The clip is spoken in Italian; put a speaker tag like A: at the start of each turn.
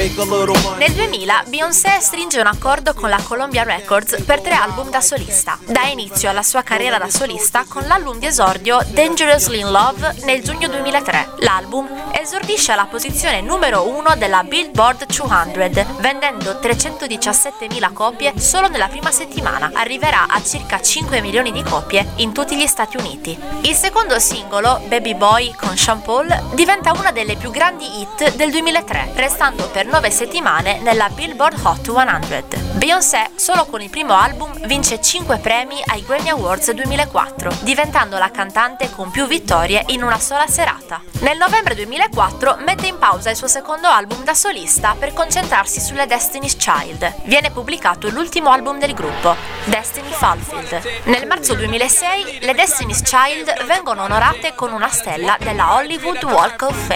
A: Nel 2000 Beyoncé stringe un accordo con la Columbia Records per 3 album da solista. Dà inizio alla sua carriera da solista con l'album di esordio Dangerously in Love nel giugno 2003. L'album esordisce alla posizione numero 1 della Billboard 200, vendendo 317.000 copie solo nella prima settimana. Arriverà a circa 5 milioni di copie in tutti gli Stati Uniti. Il secondo singolo, Baby Boy con Sean Paul, diventa una delle più grandi hit del 2003, restando per 9 settimane nella Billboard Hot 100. Beyoncé, solo con il primo album, vince 5 premi ai Grammy Awards 2004, diventando la cantante con più vittorie in una sola serata. Nel novembre 2004 mette in pausa il suo secondo album da solista per concentrarsi sulle Destiny's Child. Viene pubblicato l'ultimo album del gruppo, Destiny Fulfilled. Nel marzo 2006 le Destiny's Child vengono onorate con una stella della Hollywood Walk of Fame.